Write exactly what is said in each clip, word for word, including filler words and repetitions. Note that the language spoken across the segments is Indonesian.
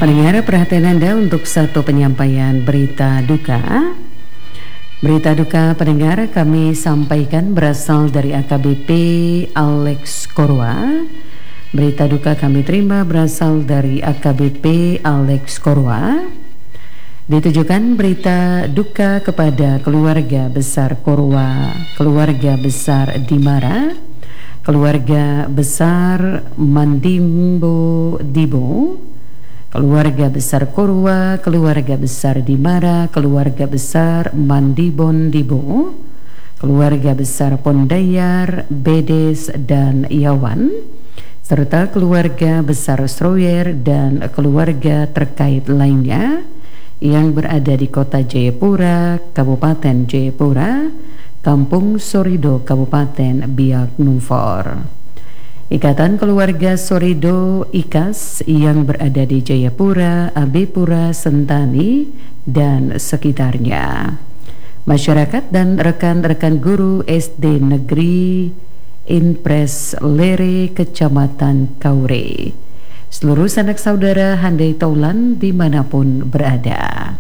Pendengar, perhatian Anda untuk satu penyampaian berita duka. Berita duka pendengar kami sampaikan berasal dari A K B P Alex Korwa. Berita duka kami terima berasal dari A K B P Alex Korwa. Ditujukan berita duka kepada keluarga besar Korwa, keluarga besar Dimara, keluarga besar Mandimbo Dibo, keluarga besar Korwa, keluarga besar Dimara, keluarga besar Mandibon Dibo, keluarga besar Pondayar, Bedes dan Yawan, serta keluarga besar Sroyer dan keluarga terkait lainnya yang berada di Kota Jayapura, Kabupaten Jayapura, Kampung Sorido, Kabupaten Biak Numfor. Ikatan Keluarga Sorido I K A S yang berada di Jayapura, Abepura, Sentani, dan sekitarnya. Masyarakat dan rekan-rekan guru S D Negeri Inpres Lere, Kecamatan Kaure. Seluruh sanak saudara handai taulan dimanapun berada.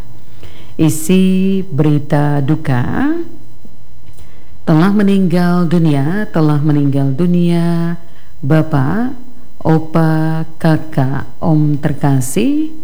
Isi berita duka: telah meninggal dunia, telah meninggal dunia Bapak, Opa, Kakak, Om terkasih,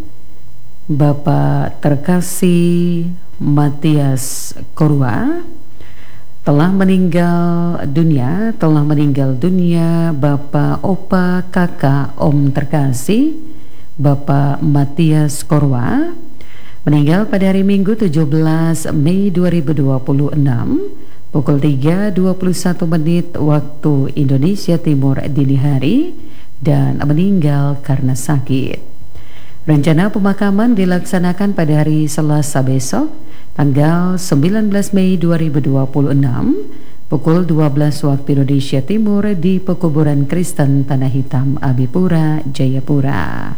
Bapak terkasih Matias Korwa. Telah meninggal dunia, telah meninggal dunia Bapak, Opa, Kakak, Om terkasih, Bapak Matias Korwa. Meninggal pada hari Minggu tujuh belas Mei dua ribu dua puluh enam pukul tiga dua puluh satu menit waktu Indonesia Timur dini hari, dan meninggal karena sakit. Rencana pemakaman dilaksanakan pada hari Selasa besok, tanggal sembilan belas Mei dua ribu dua puluh enam pukul dua belas waktu Indonesia Timur di Pekuburan Kristen Tanah Hitam, Abepura, Jayapura.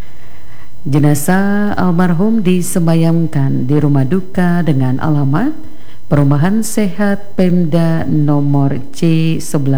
Jenazah almarhum disemayamkan di rumah duka dengan alamat Perumahan Sehat Pemda nomor C sebelas